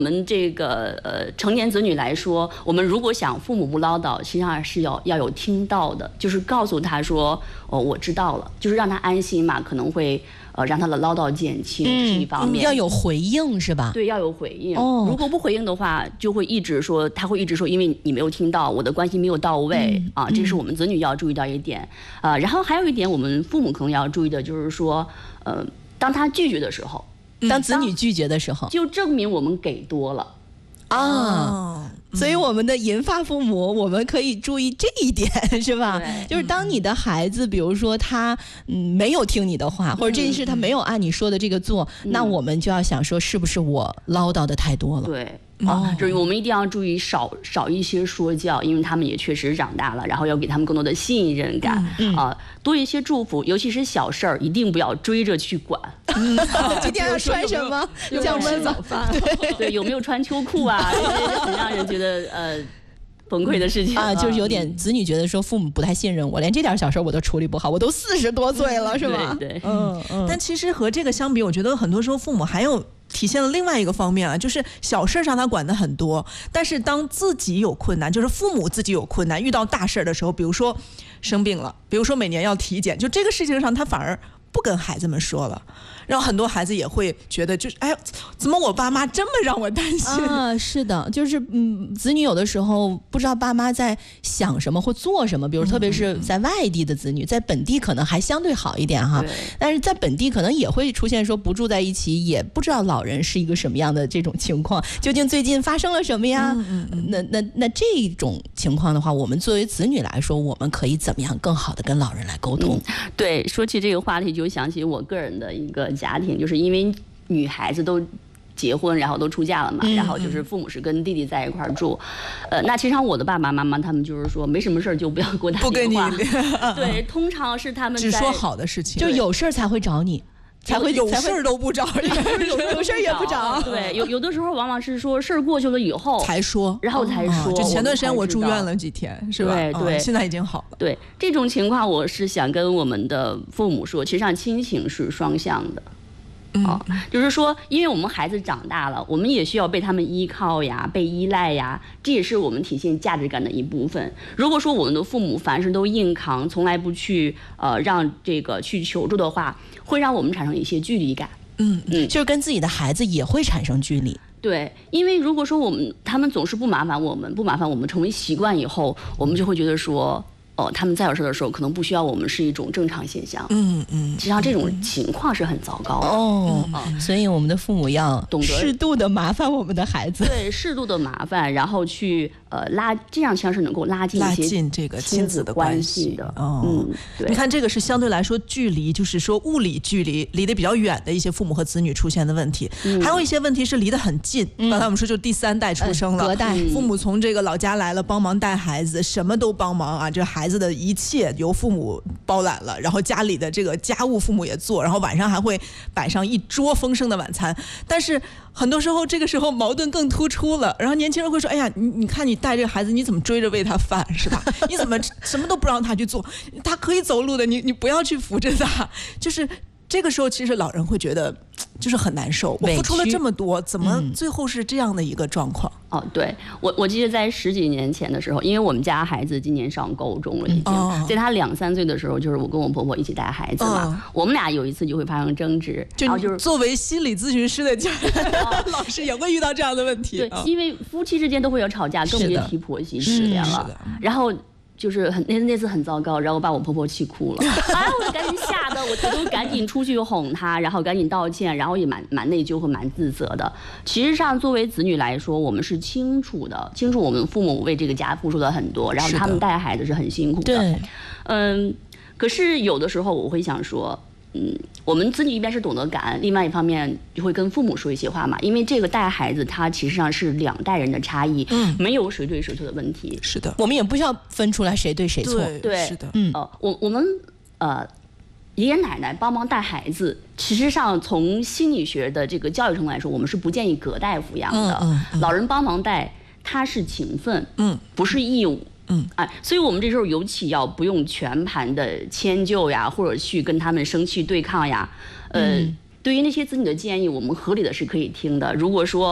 我们这个成年子女来说，我们如果想父母不唠叨，实际上是要有听到的，就是告诉他说，哦，我知道了，就是让他安心嘛，可能会让他的唠叨减轻，这是一方面。 要有回应是吧？ 对，要有回应。 哦， 如果不回应的话，就会一直说，他会一直说，因为你没有听到，我的关心没有到位啊，这是我们子女要注意到一点啊。然后还有一点，我们父母可能要注意的就是说，当他拒绝的时候。 当子女拒绝的时候， 就证明我们给多了啊。所以我们的银发父母，我们可以注意这一点，是吧？就是当你的孩子，比如说他没有听你的话，或者这件事他没有按你说的这个做，那我们就要想说，是不是我唠叨的太多了？ 对。就是我们一定要注意少一些说教，因为他们也确实长大了，然后要给他们更多的信任感啊，多一些祝福，尤其是小事儿，一定不要追着去管。 今天要穿什么？ 要吃早饭？ 对，有没有穿秋裤啊？这些很让人觉得崩溃的事情啊，就是有点子女觉得说父母不太信任我，连这点小事我都处理不好，我都40多岁了，是吧？ 对， 但其实和这个相比，我觉得很多时候父母还有体现了另外一个方面啊，就是小事上他管得很多，但是当自己有困难，就是父母自己有困难，遇到大事的时候，比如说生病了，比如说每年要体检，就这个事情上他反而不跟孩子们说了，然后很多孩子也会觉得，就是哎，怎么我爸妈这么让我担心啊？是的，就是子女有的时候不知道爸妈在想什么或做什么，比如特别是在外地的子女，在本地可能还相对好一点哈，但是在本地可能也会出现说不住在一起，也不知道老人是一个什么样的这种情况，究竟最近发生了什么呀？那这种情况的话，我们作为子女来说，我们可以怎么样更好的跟老人来沟通？ 对，说起这个话题，就想起我个人的一个家庭，就是因为女孩子都结婚，然后都出嫁了嘛，然后就是父母是跟弟弟在一块儿住，那其实上我的爸爸妈妈他们就是说没什么事儿就不要给我打电话，对，通常是他们只说好的事情， 就有事儿才会找你。才会有事儿都不找， 有事儿也不找。 对，有的时候往往是说事儿过去了以后才说， 然后才说。 就前段时间我住院了几天，是吧？ 对， 现在已经好了。 对，这种情况我是想跟我们的父母说，其实上亲情是双向的。就是说，因为我们孩子长大了，我们也需要被他们依靠呀，被依赖呀，这也是我们体现价值感的一部分。如果说我们的父母凡事都硬扛，从来不去让这个去求助的话，会让我们产生一些距离感。 就是跟自己的孩子也会产生距离。 对，因为如果说他们总是不麻烦我们成为习惯以后，我们就会觉得说。他们在有事的时候可能不需要我们是一种正常现象。实际上这种情况是很糟糕的。 所以我们的父母要懂得适度的麻烦我们的孩子。 对，适度的麻烦，然后去这样其实是能够拉近这个亲子的关系的。 对，你看这个是相对来说距离，就是说物理距离离得比较远的一些父母和子女出现的问题，还有一些问题是离得很近。刚才我们说就第3代出生了， 隔代， 父母从这个老家来了，帮忙带孩子，什么都帮忙啊，这孩子的一切由父母包揽了，然后家里的这个家务父母也做，然后晚上还会摆上一桌丰盛的晚餐。但是很多时候这个时候矛盾更突出了，然后年轻人会说，哎呀，你看你带这个孩子，你怎么追着喂他饭，是吧？你怎么什么都不让他去做，他可以走路的，你不要去扶着他。就是这个时候其实老人会觉得就是很难受，我付出了这么多，怎么最后是这样的一个状况？ 对，我记得在10几年前的时候，因为我们家孩子今年上高中了，已经在他2、3岁的时候，就是我跟我婆婆一起带孩子嘛，我们俩有一次就会发生争执， 就是作为心理咨询师的老师也会遇到这样的问题。 对，因为夫妻之间都会有吵架，更别提婆媳之间了。然后就是那次很糟糕，然后我把我婆婆气哭了，我就赶紧吓得我都赶紧出去哄她，然后赶紧道歉，然后也蛮内疚和蛮自责的。其实上作为子女来说，我们是清楚我们父母为这个家付出了很多，然后他们带孩子是很辛苦的。 对， 可是有的时候我会想说。我们子女一边是懂得感恩，另外一方面就会跟父母说一些话嘛，因为这个带孩子它其实上是2代人的差异，没有谁对谁错的问题。 是的， 我们也不需要分出来谁对谁错。 对， 是的， 我们爷爷奶奶帮忙带孩子，其实上从心理学的这个教育程度来说，我们是不建议隔代抚养的。老人帮忙带，他是情分，不是义务。所以我们这时候尤其要不用全盘的迁就呀，或者去跟他们生气对抗呀。对于那些子女的建议，我们合理的是可以听的。如果说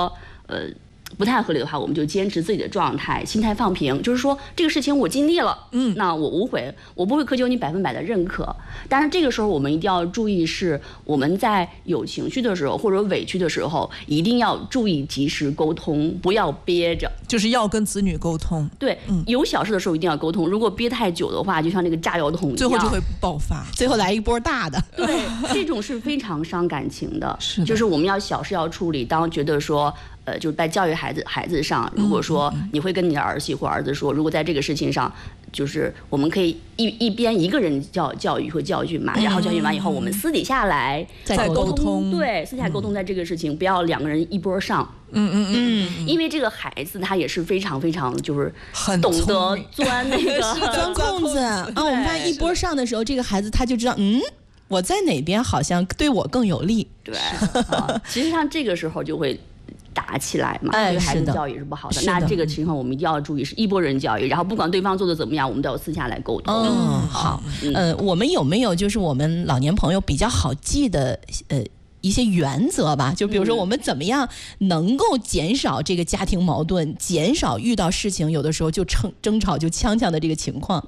不太合理的话，我们就坚持自己的状态，心态放平，就是说这个事情我经历了，那我无悔，我不会苛求你100%的认可。但是这个时候我们一定要注意，是我们在有情绪的时候或者委屈的时候，一定要注意及时沟通，不要憋着， 就是要跟子女沟通。 对，有小事的时候一定要沟通，如果憋太久的话，就像那个炸药桶一样， 最后就会爆发， 最后来一波大的。 对，这种是非常伤感情的。 是的， 就是我们要小事要处理，当觉得说。就是在教育孩子上，如果说你会跟你的儿媳或儿子说，如果在这个事情上，就是我们可以一边一个人教育或教训嘛，然后教训完以后，我们私底下来再沟通， 对，私下沟通，在这个事情不要2个人一波上。因为这个孩子他也是非常非常就是懂得钻那个钻空子啊。我们发现一波上的时候，这个孩子他就知道我在哪边好像对我更有利。 对，其实像这个时候就会打起来嘛，对孩子教育是不好的。那这个情况我们一定要注意，是一拨人教育，然后不管对方做的怎么样，我们都要私下来沟通。 好，我们有没有就是我们老年朋友比较好记的一些原则吧？就比如说我们怎么样能够减少这个家庭矛盾，减少遇到事情有的时候就争吵就呛的这个情况。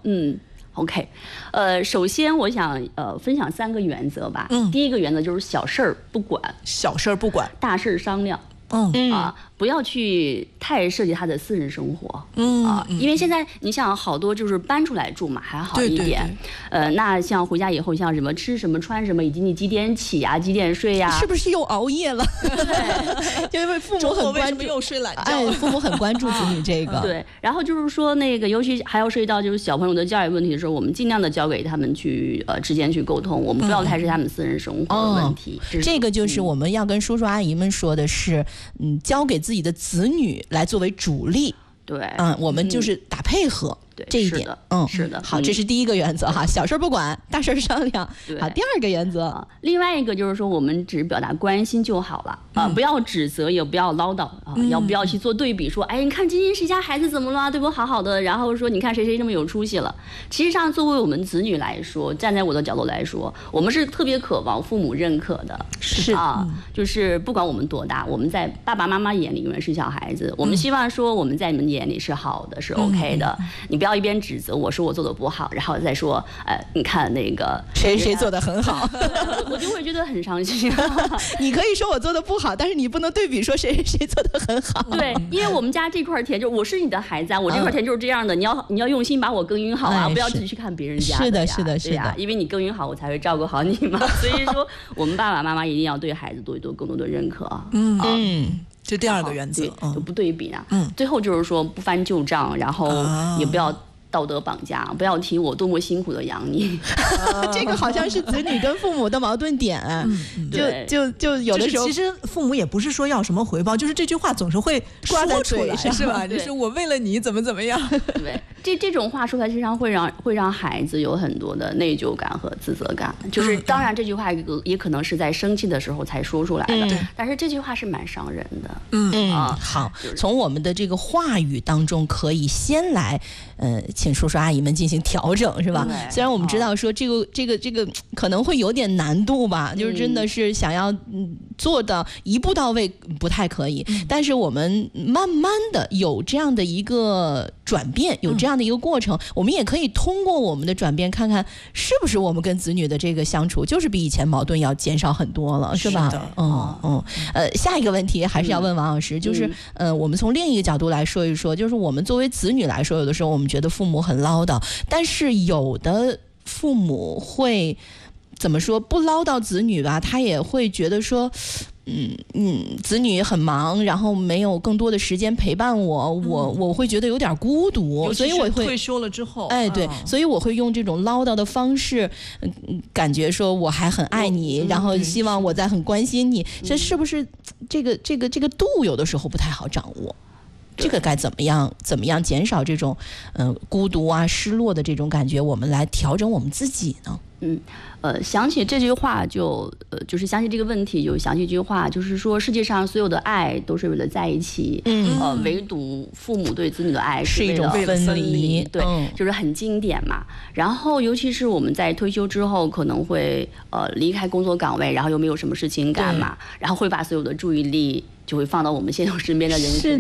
OK， 首先我想分享3个原则吧。第一个原则就是小事儿不管， 小事儿不管， 大事儿商量。不要去太涉及他的私人生活。因为现在你想好多就是搬出来住嘛，还好一点。那像回家以后，像什么吃什么穿什么，以及你几点起啊，几点睡呀， 是不是又熬夜了？对，因为父母很关注， 又睡懒觉。 父母很关注子女这个。 对，然后就是说那个，尤其还要涉及到就是小朋友的教育问题的时候，我们尽量的交给他们去之间去沟通，我们不要太是他们私人生活的问题。 这个就是我们要跟叔叔阿姨们说的是，交给自己的子女来作为主力。 对， 我们就是打配合。这一点， 是的， 好，这是第一个原则哈，小事不管，大事商量。好，第二个原则， 另外一个就是说，我们只表达关心就好了不要指责，也不要唠叨要不要去做对比，说，哎，你看今天谁家孩子怎么了，对我好好的，然后说你看谁谁这么有出息了。其实上，作为我们子女来说，站在我的角度来说，我们是特别渴望父母认可的， 是就是不管我们多大，我们在爸爸妈妈眼里永远是小孩子，我们希望说我们在你们眼里是好的，是 OK 的，你不要一边指责我说我做的不好，然后再说你看那个谁做的很好， 我就会觉得很伤心。 你可以说我做的不好，但是你不能对比说谁做的很好。 对，因为我们家这块田就是我是你的孩子我这块田就是这样的，你要用心把我耕耘好啊，不要只去看别人家的。 是的， 因为你耕耘好，我才会照顾好你嘛。所以说，我们爸爸妈妈一定要对孩子多更多的认可。 这第二个原则， 就不对比啊。最后就是说不翻旧账，然后也不要道德绑架，不要提我多么辛苦的养你。 这个好像是子女跟父母的矛盾点。就有的时候， 其实父母也不是说要什么回报，就是这句话总是会挂在嘴上，是吧？就是我为了你怎么样。 对，这种话说出来，实际上会让孩子有很多的内疚感和自责感。就是当然这句话也可能是在生气的时候才说出来的，但是这句话是蛮伤人的。 好，从我们的这个话语当中可以先来请叔叔阿姨们进行调整，是吧？虽然我们知道说这个可能会有点难度吧，就是真的是想要做到一步到位不太可以，但是我们慢慢的有这样的一个转变，有这样的一个过程，我们也可以通过我们的转变看看是不是我们跟子女的这个相处就是比以前矛盾要减少很多了，是吧？下一个问题还是要问王老师，就是我们从另一个角度来说一说，就是我们作为子女来说，有的时候我们觉得父母很唠叨，但是有的父母会怎么说，不唠叨子女吧，他也会觉得说子女很忙，然后没有更多的时间陪伴我会觉得有点孤独，所以我会退休了之后， 对，所以我会用这种唠叨的方式，感觉说我还很爱你，然后希望我在很关心你，这是不是这个度有的时候不太好掌握？ 这个该怎么样减少这种孤独啊、失落的这种感觉，我们来调整我们自己呢？ 想起这句话就是想起这个问题，就想起一句话，就是说世界上所有的爱都是为了在一起，唯独父母对子女的爱是一种分离， 对，就是很经典嘛。然后尤其是我们在退休之后，可能会离开工作岗位，然后又没有什么事情干嘛，然后会把所有的注意力就会放到我们现有身边的人身